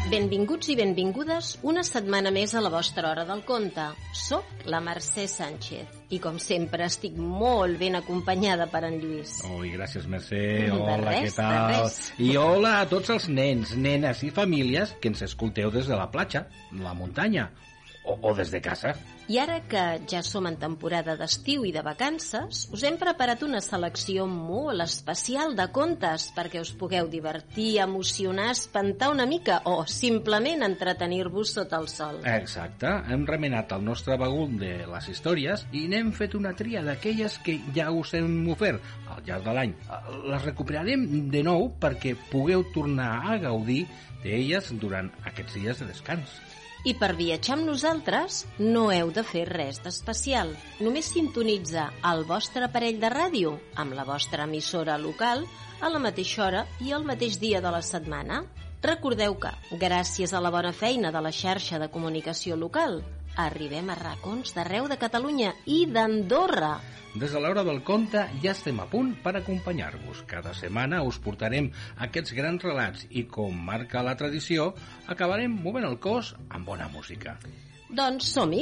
Benvinguts i benvingudes una setmana més a la vostra hora del conte. Soc la Mercè Sánchez i, com sempre, estic molt ben acompanyada per en Lluís. Ui, gràcies, Mercè. Hola, què tal? I hola a tots els nens, nenes i famílies que ens escolteu des de la platja, la muntanya o des de casa. I ara que ja som en temporada d'estiu i de vacances, us hem preparat una selecció molt especial de contes perquè us pugueu divertir, emocionar, espantar una mica o simplement entretenir-vos sota el sol. Exacte, hem remenat el nostre bagul de les històries i n'hem fet una tria d'aquelles que ja us hem ofert al llarg de l'any. Les recuperarem de nou perquè pugueu tornar a gaudir d'elles durant aquests dies de descans. I per viatjar amb nosaltres no heu de fer res d'especial. Només sintonitzar el vostre aparell de ràdio amb la vostra emissora local a la mateixa hora i el mateix dia de la setmana. Recordeu que, gràcies a la bona feina de la xarxa de comunicació local, arribem a racons d'arreu de Catalunya i d'Andorra. Des de l'hora del conte ja estem a punt per acompanyar-vos. Cada setmana us portarem aquests grans relats i, com marca la tradició, acabarem movent el cos amb bona música. Doncs som-hi.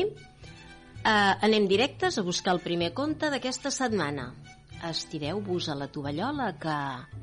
Anem directes a buscar el primer conte d'aquesta setmana. Estireu-vos a la tovallola que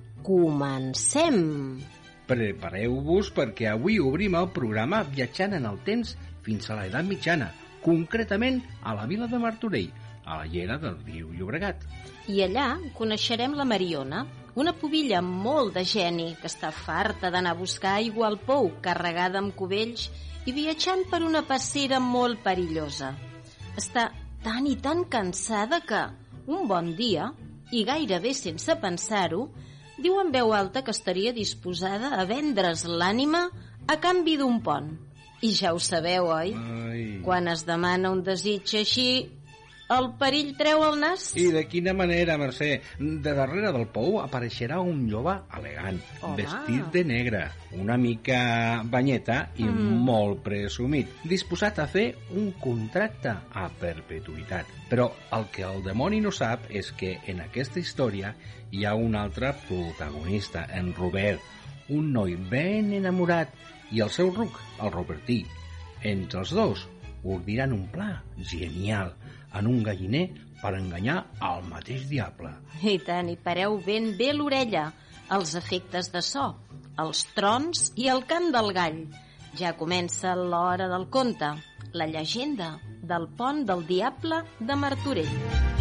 comencem! Prepareu-vos perquè avui obrim el programa viatjant en el temps fins a l'edat mitjana, concretament a la vila de Martorell, a la llera del riu Llobregat. I allà coneixerem la Mariona, una pubilla molt de geni que està farta d'anar a buscar aigua al pou, carregada amb cubells i viatjant per una passera molt perillosa. Està tan i tan cansada que, un bon dia, i gairebé sense pensar-ho, diu en veu alta que estaria disposada a vendre's l'ànima a canvi d'un pont. I ja ho sabeu, oi? Ai. Quan es demana un desig així, el perill treu el nas. I de quina manera, Mercè? De darrere del pou apareixerà un jove elegant, vestit de negre, una mica banyeta i molt presumit, disposat a fer un contracte a perpetuïtat. Però el que el demoni no sap és que en aquesta història hi ha un altre protagonista, en Robert, un noi ben enamorat, i el seu ruc, el Robertí. Entre els dos ordiran un pla genial en un galliner per enganyar el mateix diable. I tant, i pareu ben bé l'orella, els efectes de so, els trons i el cant del gall. Ja comença l'hora del conte, la llegenda del pont del diable de Martorell.